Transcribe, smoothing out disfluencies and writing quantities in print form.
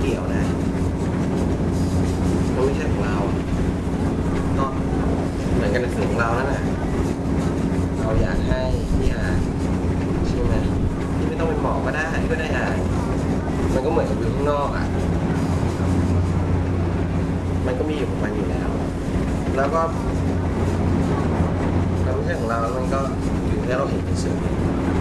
เกี่ยวนะมันไม่ใช่ของเราก็เหมือนกันในสื่อของเรานั่นแหละเราอยากให้ที่อ่านใช่ไหมที่ไม่ต้องเป็นหมอก็ได้อ่านมันก็เหมือนกับวิวข้างนอกอ่ะมันก็มีอยู่ของมันอยู่แล้วแล้วก็มันไม่ใช่ของเราแล้วมันก็อยู่แค่เราเห็นเฉย